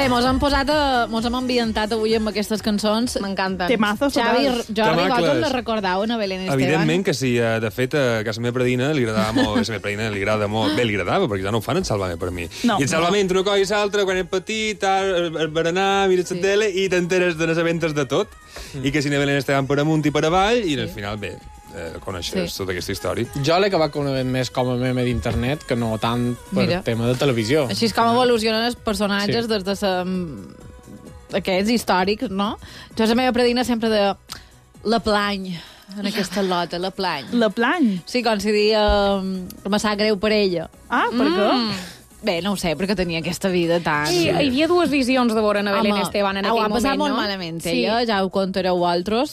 Bé, mos hem ambientat avui amb aquestes cançons. M'encanten. Temazos Xavi, totals. Jordi, vosaltres les recordeu, a Belén Esteban? Evidentment que sí. De fet, a casa meva predina li agradava molt. A la meva predina li agrada molt. Bé, li agradava, perquè ja no ho fan en Sálvame per mi. No. I en Sálvame, entre una cosa i l'altra, quan ets petit, el berenar, mires la tele i t'enteres de les aventes de tot. I que si a Belén Esteban per amunt i per avall, i al final, bé, coneixes tota aquesta història. Jo l'he acabat coneixent més com a meme d'internet que no tant per tema de televisió. Així és com evolucionen els personatges des de aquests històrics, no? Jo la meva predina sempre de la plany, en aquesta lota, la plany. La plany? Sí, com si dia me sap greu per ella. Ah, per què? Bé, no ho sé, perquè tenia aquesta vida tan... Sí, hi havia dues visions de veure a Belén Esteban en aquell moment, no? Ho ha passat molt malament, ella, ja ho contareu altres.